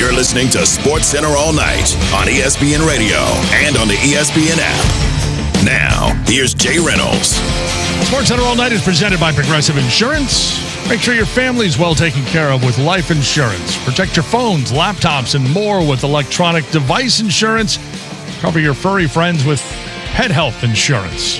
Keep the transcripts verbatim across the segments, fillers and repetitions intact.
You're listening to SportsCenter All Night on E S P N Radio and on the E S P N app. Now, here's Jay Reynolds. SportsCenter All Night is presented by Progressive Insurance. Make sure your family's well taken care of with life insurance. Protect your phones, laptops, and more with electronic device insurance. Cover your furry friends with pet health insurance.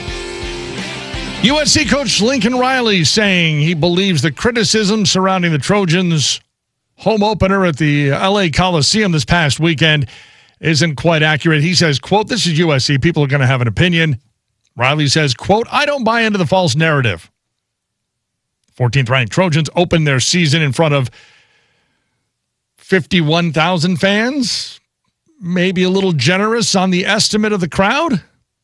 U S C coach Lincoln Riley saying he believes the criticism surrounding the Trojans' home opener at the L A Coliseum this past weekend isn't quite accurate. He says, quote, "This is U S C. People are going to have an opinion." Riley says, quote, "I don't buy into the false narrative." fourteenth ranked Trojans opened their season in front of fifty-one thousand fans. Maybe a little generous on the estimate of the crowd.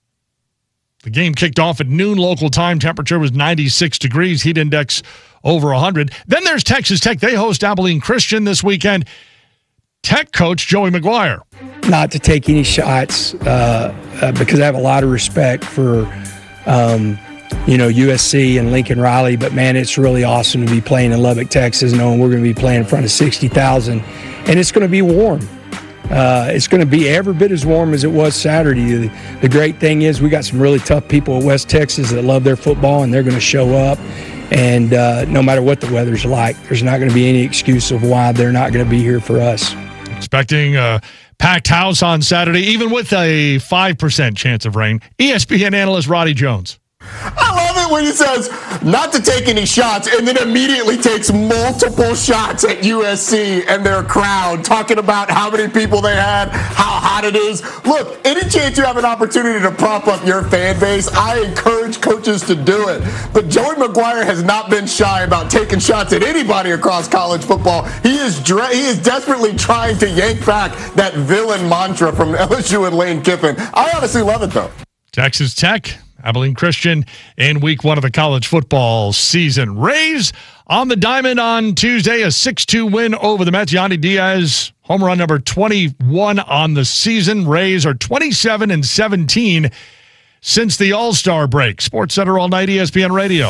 The game kicked off at noon local time. Temperature was ninety-six degrees. Heat index over one hundred. Then there's Texas Tech. They host Abilene Christian this weekend. Tech coach Joey McGuire. Not to take any shots uh, uh, because I have a lot of respect for, um, you know, U S C and Lincoln Riley. But, man, it's really awesome to be playing in Lubbock, Texas, knowing we're going to be playing in front of sixty thousand. And it's going to be warm. Uh, it's going to be every bit as warm as it was Saturday. The, the great thing is we got some really tough people at West Texas that love their football, and they're going to show up. And uh, no matter what the weather's like, there's not going to be any excuse of why they're not going to be here for us. Expecting a packed house on Saturday, even with a five percent chance of rain. E S P N analyst Roddy Jones. I love it when he says not to take any shots and then immediately takes multiple shots at U S C and their crowd, talking about how many people they had, how hot it is. Look, any chance you have an opportunity to prop up your fan base, I encourage coaches to do it. But Joey McGuire has not been shy about taking shots at anybody across college football. He is dre- he is desperately trying to yank back that villain mantra from L S U and Lane Kiffin. I honestly love it, though. Texas Tech, Abilene Christian in week one of the college football season. Rays on the diamond on Tuesday, a six two win over the Mets. Yandy Diaz, home run number twenty-one on the season. Rays are twenty-seven and seventeen since the All-Star break. SportsCenter All Night, E S P N Radio.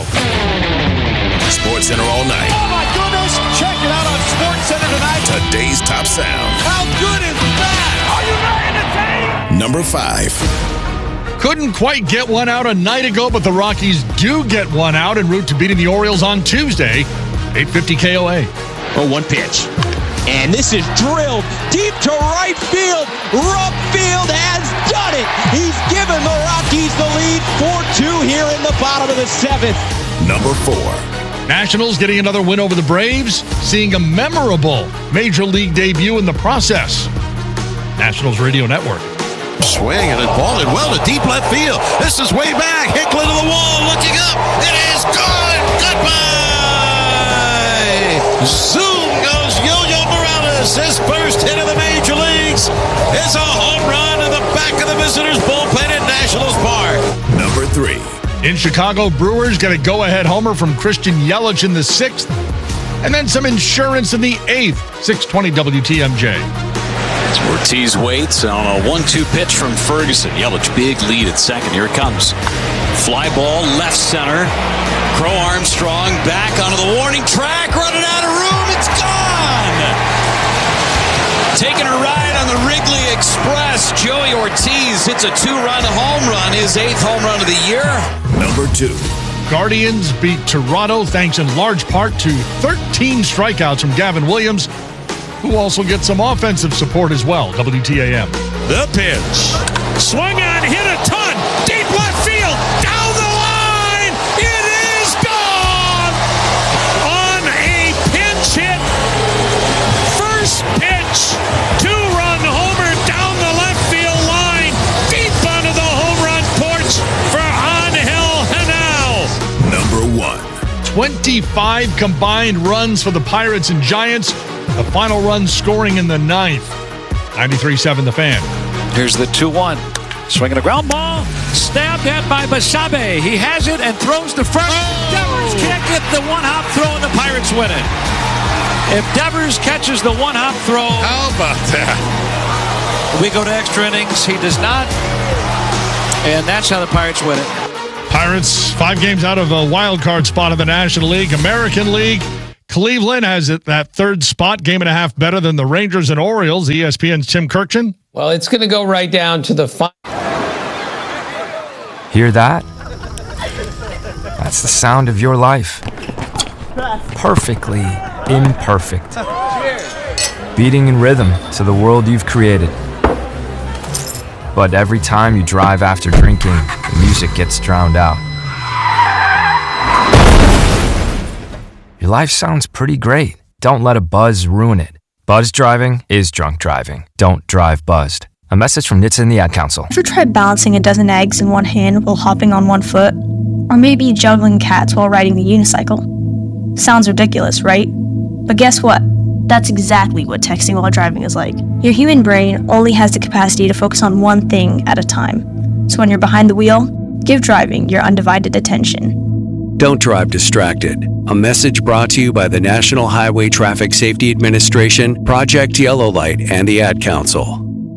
SportsCenter All Night. Oh, my goodness. Check it out on SportsCenter tonight. Today's top sound. How good is that? Are you ready to take? Number five. Couldn't quite get one out a night ago, but the Rockies do get one out en route to beating the Orioles on Tuesday. eight fifty K O A. Oh, one pitch. And this is drilled deep to right field. Rupfield has done it. He's given the Rockies the lead four two here in the bottom of the seventh. Number four. Nationals getting another win over the Braves, seeing a memorable Major League debut in the process. Nationals Radio Network. Swing and it ball it well to deep left field. This is way back. Hicklin to the wall, looking up. It is gone. Goodbye. Zoom goes Yo-Yo Morales. His first hit of the major leagues is a home run in the back of the visitors' bullpen at Nationals Park. Number three. In Chicago, Brewers get a go-ahead homer from Christian Yelich in the sixth, and then some insurance in the eighth. six twenty W T M J. Ortiz waits on a one two pitch from Ferguson. Yelich, big lead at second. Here it comes. Fly ball, left center. Crow Armstrong back onto the warning track, running out of room. It's gone! Taking a ride on the Wrigley Express, Joey Ortiz hits a two-run home run, his eighth home run of the year. Number two. Guardians beat Toronto thanks in large part to thirteen strikeouts from Gavin Williams, who also gets some offensive support as well. W T A M. The pitch. Swung on, hit a ton. Deep left field. Down the line. It is gone. On a pinch hit. First pitch. Two-run homer down the left field line. Deep onto the home run porch for Angel Henao. Number one. twenty-five combined runs for the Pirates and Giants. The final run scoring in the ninth. ninety-three seven The Fan. Here's the two one. Swinging a ground ball. Stabbed at by Basabe. He has it and throws to first. Oh! Devers can't get the one-hop throw and the Pirates win it. If Devers catches the one-hop throw. How about that? We go to extra innings. He does not. And that's how the Pirates win it. Pirates, five games out of a wild card spot in the National League. American League, Cleveland has it that third spot, game and a half better than the Rangers and Orioles. E S P N's Tim Kirkchin. Well, it's going to go right down to the final. Hear that? That's the sound of your life. Perfectly imperfect. Beating in rhythm to the world you've created. But every time you drive after drinking, the music gets drowned out. Your life sounds pretty great. Don't let a buzz ruin it. Buzz driving is drunk driving. Don't drive buzzed. A message from N H T S A and the Ad Council. Ever tried balancing a dozen eggs in one hand while hopping on one foot? Or maybe juggling cats while riding the unicycle? Sounds ridiculous, right? But guess what? That's exactly what texting while driving is like. Your human brain only has the capacity to focus on one thing at a time. So when you're behind the wheel, give driving your undivided attention. Don't drive distracted. A message brought to you by the National Highway Traffic Safety Administration, Project Yellow Light, and the Ad Council.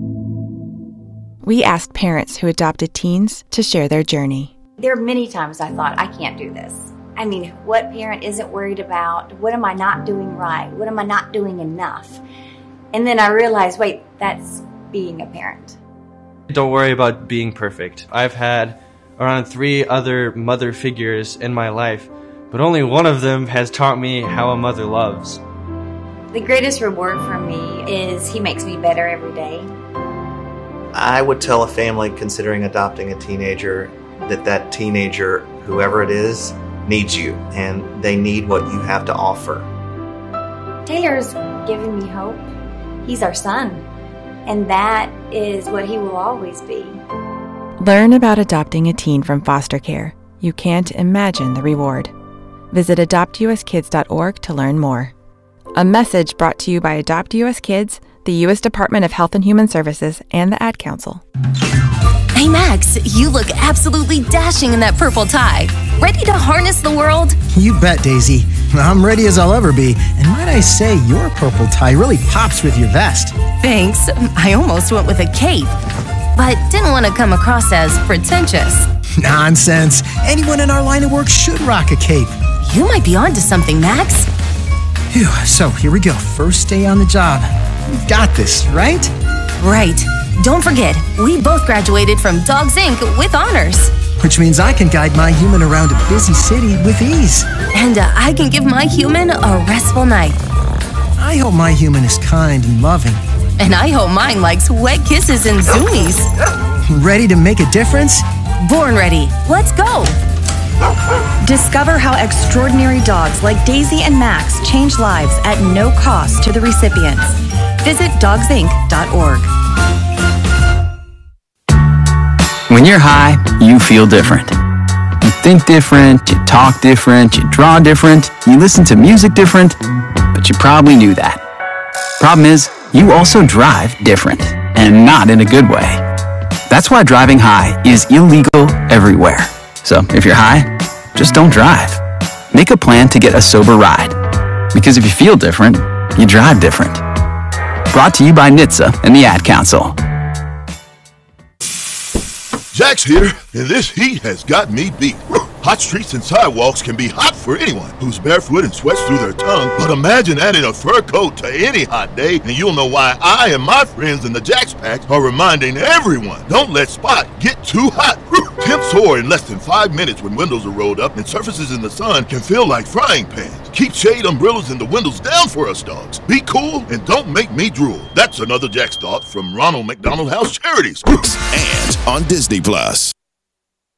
We asked parents who adopted teens to share their journey. There are many times I thought, I can't do this. I mean, what parent isn't worried about? What am I not doing right? What am I not doing enough? And then I realized, wait, that's being a parent. Don't worry about being perfect. I've had around three other mother figures in my life, but only one of them has taught me how a mother loves. The greatest reward for me is he makes me better every day. I would tell a family considering adopting a teenager that that teenager, whoever it is, needs you, and they need what you have to offer. Taylor's given me hope. He's our son, and that is what he will always be. Learn about adopting a teen from foster care. You can't imagine the reward. Visit adopt u s kids dot org to learn more. A message brought to you by Adopt U S Kids, the U S Department of Health and Human Services, and the Ad Council. Hey Max, you look absolutely dashing in that purple tie. Ready to harness the world? You bet, Daisy. I'm ready as I'll ever be. And might I say, your purple tie really pops with your vest. Thanks. I almost went with a cape, but didn't want to come across as pretentious. Nonsense. Anyone in our line of work should rock a cape. You might be onto something, Max. Phew, so here we go. First day on the job. We've got this, right? Right. Don't forget, we both graduated from Dogs Incorporated with honors. Which means I can guide my human around a busy city with ease. And uh, I can give my human a restful night. I hope my human is kind and loving. And I hope mine likes wet kisses and zoomies. Ready to make a difference? Born ready. Let's go. Discover how extraordinary dogs like Daisy and Max change lives at no cost to the recipients. Visit dogs inc dot org. When you're high, you feel different. You think different, you talk different, you draw different, you listen to music different, but you probably knew that. Problem is, you also drive different, and not in a good way. That's why driving high is illegal everywhere. So if you're high, just don't drive. Make a plan to get a sober ride. Because if you feel different, you drive different. Brought to you by N H T S A and the Ad Council. Jack's here, and this heat has got me beat. Hot streets and sidewalks can be hot for anyone who's barefoot and sweats through their tongue, but imagine adding a fur coat to any hot day, and you'll know why I and my friends in the Jack's Pack are reminding everyone, don't let Spot get too hot. Temps soar in less than five minutes when windows are rolled up, and surfaces in the sun can feel like frying pans. Keep shade umbrellas and the windows down for us dogs. Be cool and don't make me drool. That's another Jack's thought from Ronald McDonald House Charities. And on Disney Plus.